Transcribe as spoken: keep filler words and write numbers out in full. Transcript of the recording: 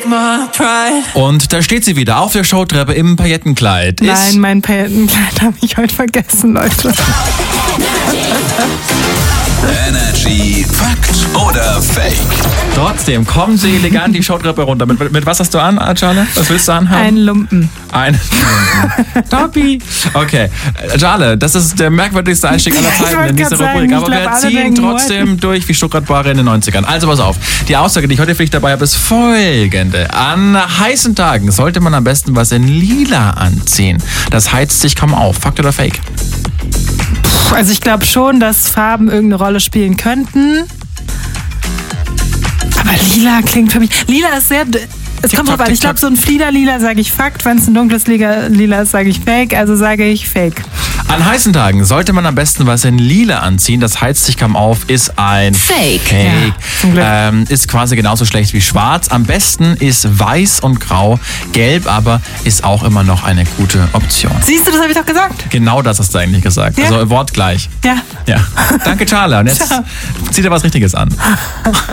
Und da steht sie wieder auf der Showtreppe im Paillettenkleid. Nein, Ist mein Paillettenkleid habe ich heute vergessen, Leute. Energy Fakt oder Fake? Trotzdem, kommen sie elegant die Showtreppe runter. Mit, mit was hast du an, Jale? Was willst du anhaben? Ein Lumpen. Ein Lumpen. Topi. Okay, Jale, das ist der merkwürdigste Einstieg aller Ja, ich Zeiten wollte in diese grad Rubrik. sagen, Aber ich wir glaub, alle ziehen denken, trotzdem durch wie Stuttgart-Ware in den neunzigern. Also pass auf, die Aussage, die ich heute für dich dabei habe, ist folgende. An heißen Tagen sollte man am besten was in Lila anziehen. Das heizt sich kaum auf. Fakt oder Fake? Also ich glaube schon, dass Farben irgendeine Rolle spielen könnten. Aber lila klingt für mich... Lila ist sehr... Es kommt drauf an. Ich glaube, so ein Fliederlila sage ich Fakt. Wenn es ein dunkles Lila, Lila ist, sage ich Fake. Also sage ich Fake. An heißen Tagen sollte man am besten was in Lila anziehen. Das heizt sich kaum auf, ist ein Fake. Fake. Ja, zum Glück. Ähm, ist quasi genauso schlecht wie schwarz. Am besten ist weiß und grau. Gelb aber ist auch immer noch eine gute Option. Siehst du, das habe ich doch gesagt. Genau das hast du eigentlich gesagt. Ja. Also wortgleich. Ja. Ja. Danke, Charla. Und jetzt Ciao. zieht er was Richtiges an.